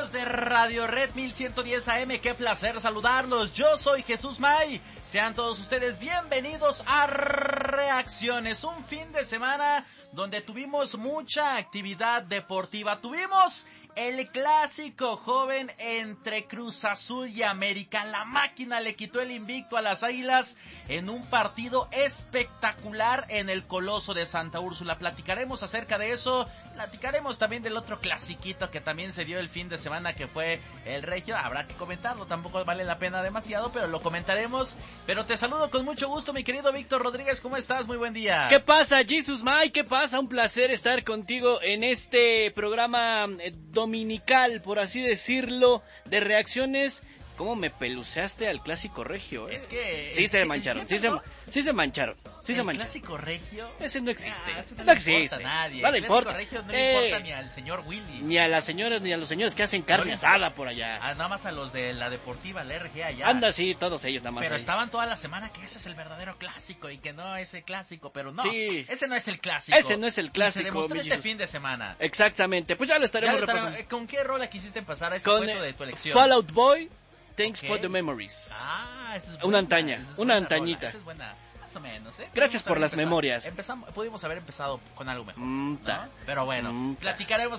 amigos de Radio Red 1110 AM, qué placer saludarlos. Yo soy Jesús May. Sean todos ustedes bienvenidos a Reacciones, un fin de semana donde tuvimos mucha actividad deportiva. Tuvimos el clásico joven entre Cruz Azul y América. La máquina le quitó el invicto a las Águilas en un partido espectacular en el Coloso de Santa Úrsula. Platicaremos acerca de eso, platicaremos también del otro clasiquito que también se dio el fin de semana, que fue el Regio. Habrá que comentarlo, tampoco vale la pena demasiado, pero lo comentaremos. Pero te saludo con mucho gusto, mi querido Víctor Rodríguez, ¿cómo estás? Muy buen día. ¿Qué pasa, Jesús May? ¿Qué pasa? Un placer estar contigo en este programa dominical, por así decirlo, de reacciones. ¿Cómo me peluceaste al clásico regio? Es que... Sí se mancharon, sí se mancharon. ¿El clásico regio? Ese no existe. No existe. A nadie. No le importa. El clásico regio no le importa ni al señor Willy. Ni a las señoras, ni a los señores que hacen carne asada por allá. Nada más a los de la deportiva, la RG allá. Anda, sí, todos ellos nada más. Pero ahí estaban toda la semana que ese es el verdadero clásico y que no es el clásico, pero no. Sí. Ese no es el clásico. Ese no es el clásico. Se demostró este fin de semana. Exactamente. Pues ya lo estaremos repasando. ¿Con qué rola quisiste empezar a ese con cuento de tu elección? Fall Out Boy. Thanks for the memories. Esa es buena. Una antaña, una antañita. Esa es buena, más o menos, ¿eh? Gracias por las memorias. Pudimos haber empezado con algo mejor, ¿no? Pero bueno, platicaremos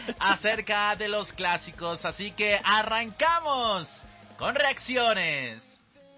acerca de los clásicos, así que arrancamos con reacciones.